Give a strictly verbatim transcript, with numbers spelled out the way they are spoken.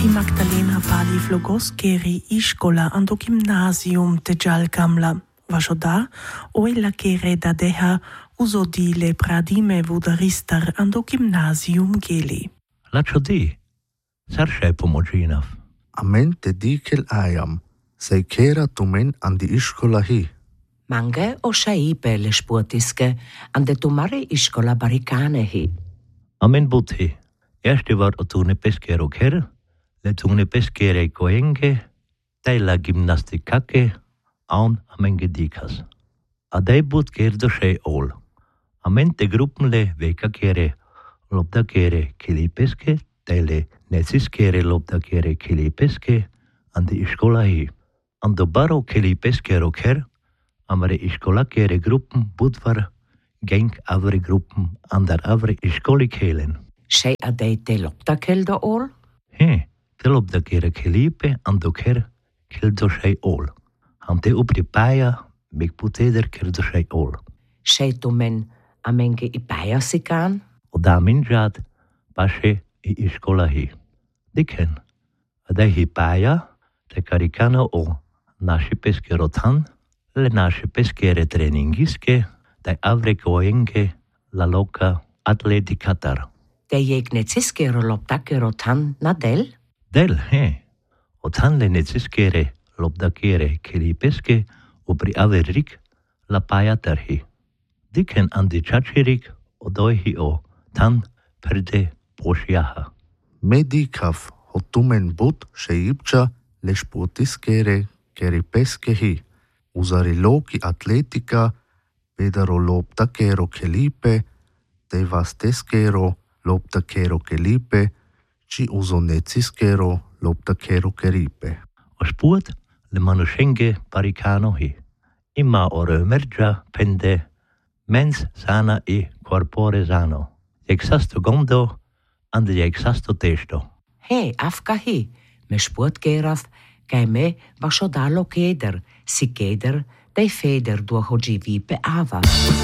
I Magdalena Pali Flogoskeri iskola ando gymnasium te Jalkamla. Vašo da, oila kere da deha uzodile pradime vudaristar ando gymnasium geli. Lačo di, saršaj pomožinav. Amen te dikel ajam, sei kera tumen andi iskola hi. Mange o šaipe le športiske ande tumare iskola barikane hi. Amen buti, erste var o tune pesquero ker, le tune pesquere koenge, teila gymnastikake, aun amen gedikas. Adei but ker do šei ol. Amen te gruppenle veka kere, lobda kere kili peske, teile necis kere lobda kere kili peske, ande iskola hi. Ando baro kili pesquero ker, amare iskola kere gruppen budvar, genk avre gruppen andar avre iskoli kelen. Šei adei te lopta keldo ol? He, te lobda kere kelipe ando ker keldo šei ol. Ham te upri paja, mig puteder keldo šei ol. Šei tumen amenge i pajasikan? O da minjad, pashe i iskola hi. Diken, adei hi paja, te karikano o naši pesquero tan, le naše pesquere treningiske, dai avre koenge la loca atleticatar. Te jeg neciskero loptakero tan na del? Del, he. O tan le neciskere lopdakere kelipeske upri averik la pajatarhi. Diken andi chachirik o doihi o tan perde poshiaha. Medikav o tumen but sheipcha le sportiskere keri peske hi. Uzari loki atletika, pedaro lopta kero kelipe, te vasteskero lopta kero kelipe, ci uzoneciskero lopta kero keripe. O spurt le manushenge paricano hi. Imma o remergia pende mens sana i corpore sano. Exasto gondo ande exasto testo. He, afka hi, me sportgerav, kai me vašo dalo keder, si keder, dei feder duoho givi pe ava.